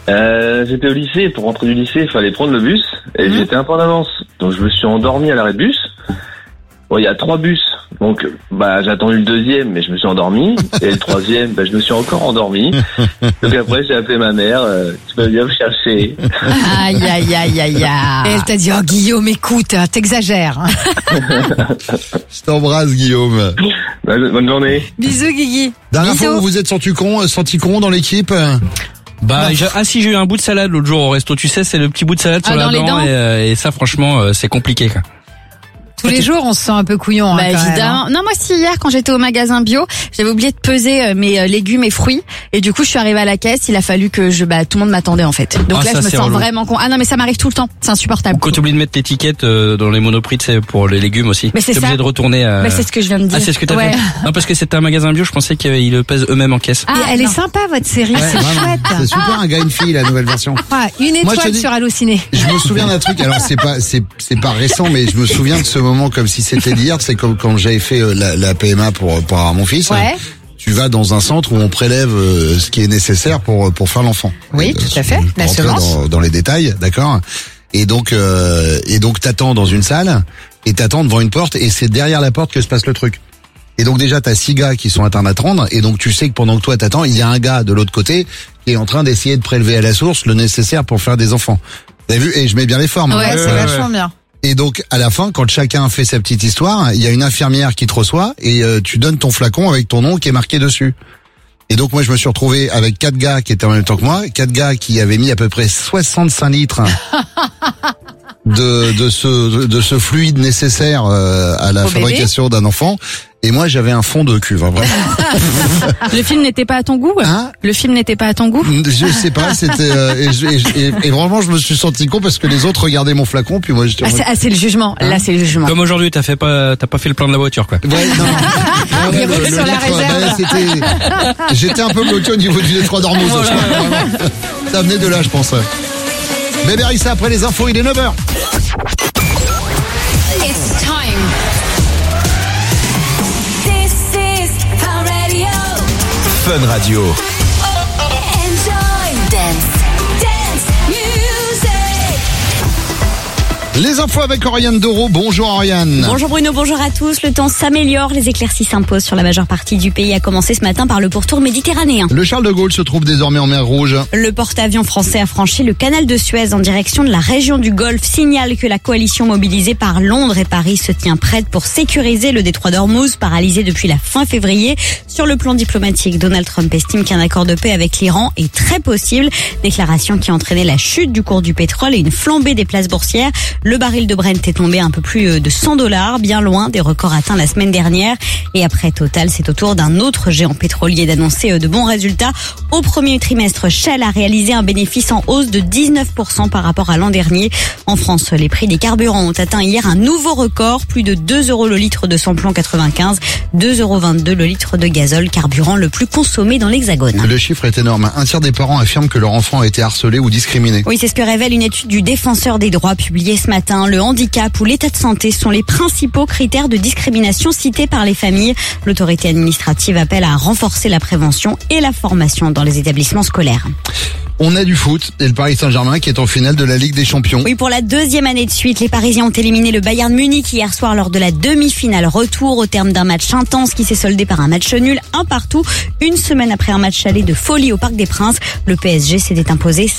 J'étais au lycée, pour rentrer du lycée, il fallait prendre le bus, et j'étais un peu en avance. Donc je me suis endormi à l'arrêt de bus. Bon, il y a 3 bus, donc j'ai attendu le deuxième, mais je me suis endormi. Et le troisième, je me suis encore endormi. Donc après, j'ai appelé ma mère, tu peux venir me chercher. Aïe, aïe, aïe, aïe, aïe. Et elle t'a dit, oh Guillaume, écoute, t'exagères. Je t'embrasse, Guillaume. Bonne journée. Bisous, Guigui. Dernière Bisous. fois, vous vous êtes senti con dans l'équipe? Si, j'ai eu un bout de salade l'autre jour au resto, tu sais, c'est le petit bout de salade sur dans la les dent, dents. Et ça, franchement, c'est compliqué, quoi. Tous les jours, on se sent un peu couillon. Bah quand même, évidemment. hein. Non, moi aussi hier quand j'étais au magasin bio, j'avais oublié de peser mes légumes et fruits et du coup je suis arrivée à la caisse, il a fallu que tout le monde m'attendait en fait. Donc là ça, je me c'est sens relou. vraiment con. Ah non mais ça m'arrive tout le temps, c'est insupportable. Quand tu oublies de mettre l'étiquette dans les monoprix, tu sais, pour les légumes aussi. Mais c'est T'es ça. obligé de retourner. Mais c'est ce que je viens de dire. Ah, c'est ce que t'as Ouais. fait. Non, parce que c'était un magasin bio, je pensais qu'ils le pèsent eux-mêmes en caisse. Et elle est sympa, votre série. C'est Vraiment. chouette. C'est super, un gars et une fille, la nouvelle version. Une Moi, je te étoile dis- sur Allociné. Je me souviens d'un truc, alors c'est pas récent, mais je me souviens de ce moment comme si c'était d'hier, c'est comme quand j'avais fait la PMA pour avoir mon fils. Ouais. Tu vas dans un centre où on prélève ce qui est nécessaire pour faire l'enfant. Oui, tout à fait. Je vais rentrer L'assurance. dans les détails, d'accord. Et donc t'attends dans une salle et t'attends devant une porte et c'est derrière la porte que se passe le truc. Et donc déjà t'as 6 gars qui sont en train d'attendre et donc tu sais que pendant que toi t'attends, il y a un gars de l'autre côté qui est en train d'essayer de prélever à la source le nécessaire pour faire des enfants. Vous avez vu? Et je mets bien les formes. Ouais, c'est vachement bien. Et donc, à la fin, quand chacun fait sa petite histoire, il y a une infirmière qui te reçoit et tu donnes ton flacon avec ton nom qui est marqué dessus. Et donc, moi, je me suis retrouvé avec 4 gars qui étaient en même temps que moi, 4 gars qui avaient mis à peu près 65 litres de ce fluide nécessaire à la Au bébé. fabrication d'un enfant. Et moi, j'avais un fond de cuve, hein, vraiment. Le film n'était pas à ton goût Hein? Le film n'était pas à ton goût Je sais pas, c'était et vraiment, je me suis senti con parce que les autres regardaient mon flacon, puis moi, j'étais en mode- c'est le jugement. Là c'est le jugement. Comme aujourd'hui, t'as pas fait le plein de la voiture, quoi. Ouais, non. Il y avait sur la réserve. J'étais un peu bloqué au niveau du détroit d'Ormuz. je crois, vraiment. Ça venait de là, je pense. Bébé Rissa, après les infos, il est 9h. It's time. This is Fun Radio. Fun Radio. Enjoy. Dance music. Les infos avec Oriane Doro. Bonjour Oriane. Bonjour Bruno, bonjour à tous. Le temps s'améliore, les éclaircies s'imposent sur la majeure partie du pays, à commencer ce matin par le pourtour méditerranéen. Le Charles de Gaulle se trouve désormais en mer Rouge. Le porte-avions français a franchi le canal de Suez en direction de la région du Golfe, signale que la coalition mobilisée par Londres et Paris se tient prête pour sécuriser le détroit d'Ormuz, paralysé depuis la fin février. Sur le plan diplomatique, Donald Trump estime qu'un accord de paix avec l'Iran est très possible. Déclaration qui a entraîné la chute du cours du pétrole et une flambée des places boursières. Le baril de Brent est tombé un peu plus de $100, bien loin des records atteints la semaine dernière. Et après Total, c'est au tour d'un autre géant pétrolier d'annoncer de bons résultats. Au premier trimestre, Shell a réalisé un bénéfice en hausse de 19% par rapport à l'an dernier. En France, les prix des carburants ont atteint hier un nouveau record, plus de 2 € le litre de samplon 95, 2,22 € le litre de gazole, carburant le plus consommé dans l'Hexagone. Le chiffre est énorme. Un tiers des parents affirment que leur enfant a été harcelé ou discriminé. Oui, c'est ce que révèle une étude du Défenseur des droits publiée ce matin. Le handicap ou l'état de santé sont les principaux critères de discrimination cités par les familles. L'autorité administrative appelle à renforcer la prévention et la formation dans les établissements scolaires. On a du foot et le Paris Saint-Germain qui est en finale de la Ligue des Champions. Oui, pour la deuxième année de suite, les Parisiens ont éliminé le Bayern Munich hier soir lors de la demi-finale retour au terme d'un match intense qui s'est soldé par un match nul, un partout. Une semaine après un match aller de folie au Parc des Princes, le PSG s'était imposé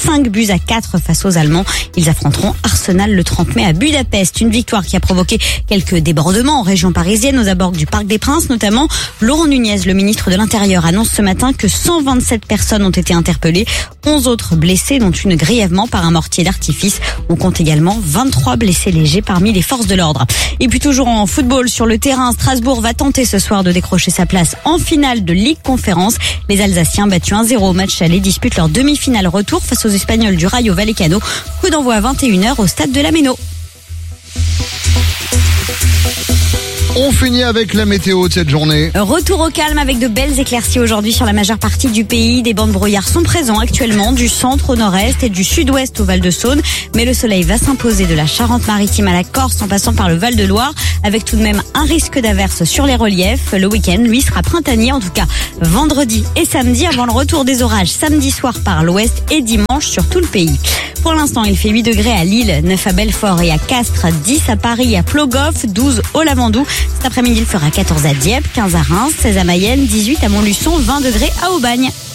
5-4 face aux Allemands. Ils affronteront Arsenal le 30 mai à Budapest. Une victoire qui a provoqué quelques débordements en région parisienne aux abords du Parc des Princes, notamment. Laurent Nunez, le ministre de l'Intérieur, annonce ce matin que 127 personnes ont été interpellées, 11 autres blessés, dont une grièvement par un mortier d'artifice. On compte également 23 blessés légers parmi les forces de l'ordre. Et puis toujours en football sur le terrain, Strasbourg va tenter ce soir de décrocher sa place en finale de Ligue Conférence. Les Alsaciens battus 1-0 au match aller disputent leur demi-finale retour face aux Espagnols du Rayo Vallecano. Coup d'envoi à 21h au stade de la Méno. On finit avec la météo de cette journée. Retour au calme avec de belles éclaircies aujourd'hui sur la majeure partie du pays. Des bancs de brouillard sont présents actuellement du centre au nord-est et du sud-ouest au Val-de-Saône. Mais le soleil va s'imposer de la Charente-Maritime à la Corse en passant par le Val-de-Loire avec tout de même un risque d'averse sur les reliefs. Le week-end, lui, sera printanier, en tout cas vendredi et samedi avant le retour des orages samedi soir par l'ouest et dimanche sur tout le pays. Pour l'instant, il fait 8 degrés à Lille, 9 à Belfort et à Castres, 10 à Paris, à Plogoff, 12 au Lavandou. Cet après-midi, il fera 14 à Dieppe, 15 à Reims, 16 à Mayenne, 18 à Montluçon, 20 degrés à Aubagne.